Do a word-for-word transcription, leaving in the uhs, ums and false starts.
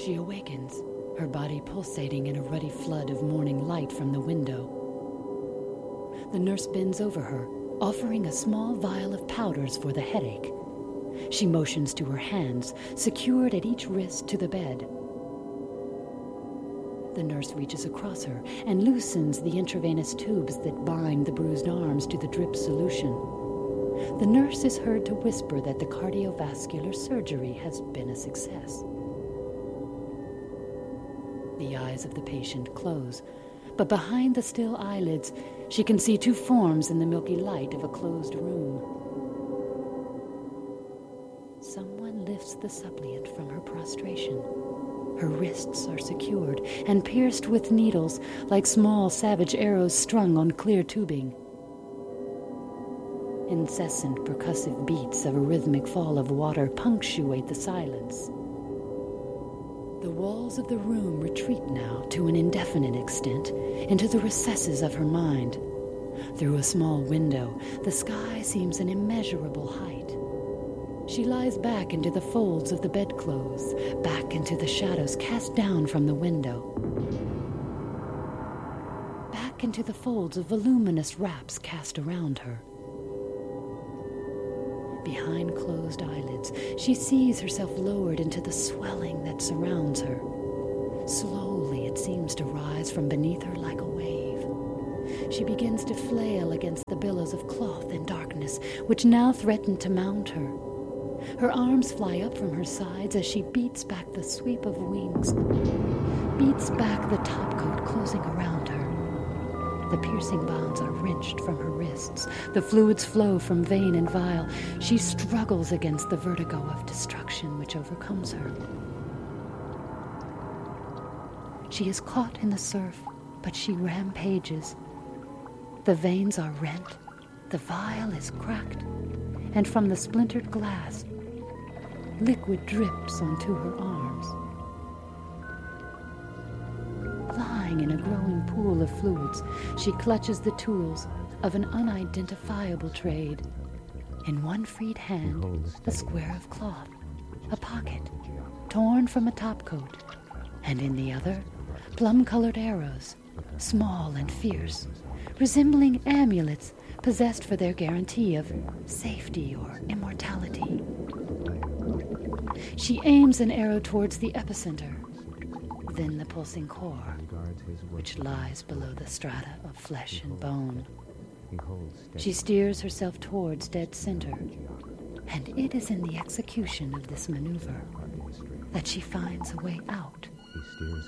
She awakens, her body pulsating in a ruddy flood of morning light from the window. The nurse bends over her, offering a small vial of powders for the headache. She motions to her hands, secured at each wrist to the bed. The nurse reaches across her and loosens the intravenous tubes that bind the bruised arms to the drip solution. The nurse is heard to whisper that the cardiovascular surgery has been a success. The eyes of the patient close, but behind the still eyelids, she can see two forms in the milky light of a closed room. Someone lifts the suppliant from her prostration. Her wrists are secured and pierced with needles like small savage arrows strung on clear tubing. Incessant percussive beats of a rhythmic fall of water punctuate the silence. The walls of the room retreat now to an indefinite extent into the recesses of her mind. Through a small window, the sky seems an immeasurable height. She lies back into the folds of the bedclothes, back into the shadows cast down from the window. Back into the folds of voluminous wraps cast around her. Behind closed eyelids, she sees herself lowered into the swelling that surrounds her. Slowly, it seems to rise from beneath her like a wave. She begins to flail against the billows of cloth and darkness, which now threaten to mount her. Her arms fly up from her sides as she beats back the sweep of wings, beats back the topcoat closing around her. The piercing bonds are wrenched from her wrists. The fluids flow from vein and vial. She struggles against the vertigo of destruction which overcomes her. She is caught in the surf, but she rampages. The veins are rent, the vial is cracked, and from the splintered glass, liquid drips onto her arms. Lying in a growing pool of fluids, she clutches the tools of an unidentifiable trade. In one freed hand, a square of cloth, a pocket, torn from a topcoat, and in the other, plum-colored arrows, small and fierce, resembling amulets possessed for their guarantee of safety or immortality. She aims an arrow towards the epicenter, then the pulsing core, which lies below the strata of flesh and bone. She steers herself towards dead center, and it is in the execution of this maneuver that she finds a way out.